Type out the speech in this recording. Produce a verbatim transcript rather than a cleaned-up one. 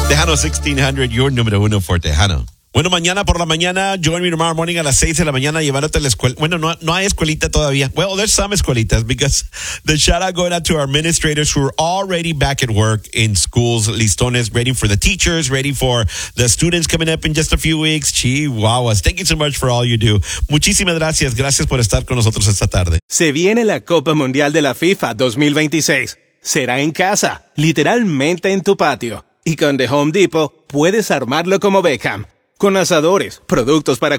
Tejano sixteen hundred, your número uno for Tejano. Bueno, mañana por la mañana, join me tomorrow morning a las seis de la mañana llevándote a la escuela. Bueno, no, no hay escuelita todavía. Well, there's some escuelitas because the shout out going out to our administrators who are already back at work in schools, listones, ready for the teachers, ready for the students coming up in just a few weeks. Chihuahuas. Thank you so much for all you do. Muchísimas gracias. Gracias por estar con nosotros esta tarde. Se viene la Copa Mundial de la FIFA dos mil veintiséis. Será en casa, literalmente en tu patio. Y con The Home Depot puedes armarlo como Beckham. Con asadores, productos para